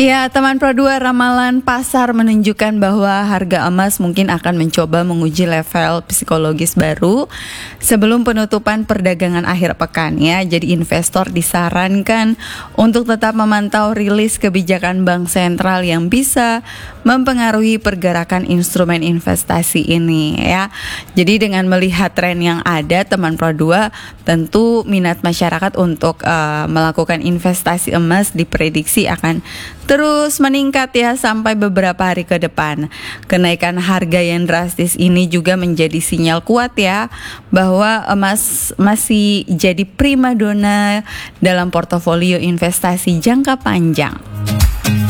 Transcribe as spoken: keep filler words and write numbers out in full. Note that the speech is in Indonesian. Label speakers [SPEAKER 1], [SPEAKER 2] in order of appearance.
[SPEAKER 1] Ya, teman Pro dua, ramalan pasar menunjukkan bahwa harga emas mungkin akan mencoba menguji level psikologis baru sebelum penutupan perdagangan akhir pekan ya. Jadi investor disarankan untuk tetap memantau rilis kebijakan bank sentral yang bisa mempengaruhi pergerakan instrumen investasi ini ya. Jadi dengan melihat tren yang ada, teman Pro dua, tentu minat masyarakat untuk uh, melakukan investasi emas diprediksi akan terus meningkat ya sampai beberapa hari ke depan. Kenaikan harga yang drastis ini juga menjadi sinyal kuat ya bahwa emas masih jadi primadona dalam portofolio investasi jangka panjang.